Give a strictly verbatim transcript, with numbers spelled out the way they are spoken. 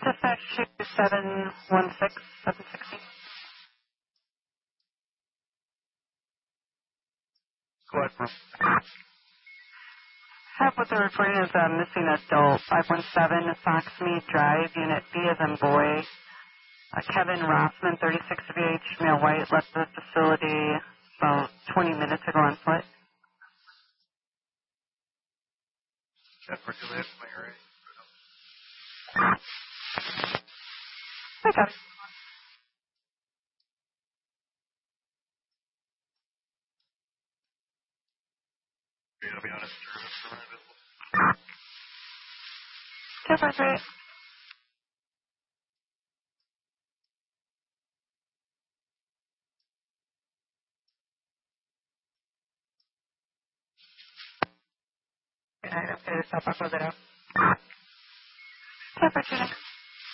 Dispatch two seven one six, seven sixty. Go ahead, bro. Have what they're reporting as a missing adult, five one seven Foxmead Drive, Unit B as in boy. Uh, Kevin Rossman, thirty-six of age, male white, left the facility about twenty minutes ago on foot. Jeff, are you last my area? I got it. Okay, I'll be honest. You're invisible. ten four three. Good night, I'm going to stop off with it out. ten four two.